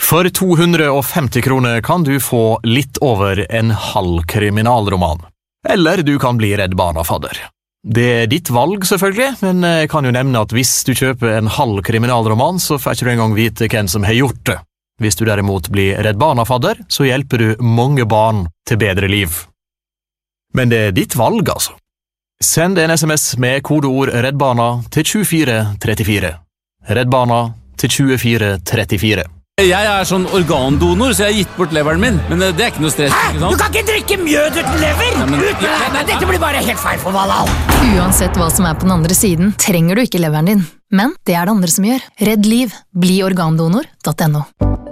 For 250 kroner kan du få litt over en halv kriminalroman. Eller du kan bli Redd Barna-fadder. Det ditt valg selvfølgelig, men jeg kan jo nevne at hvis du kjøper en halv kriminalroman, så får ikke du engang vite hvem som har gjort det. Hvis du derimot blir Redd Barna-fadder, så hjelper du mange barn til bedre liv. Men det ditt valg, altså. Send en SMS med kodeord Redd Barna til 2434. Redd Barna til 2434. Jeg sånn organdonor, så jeg har gitt bort leveren min. Men det ikke noe stress, ikke sant? Du kan ikke drikke mjød uten lever! Dette blir bare helt feil for Valhall. Uansett hva som på den andre siden, trenger du ikke leveren din. Men det det andre som gjør. Redd liv. Bli organdonor.no.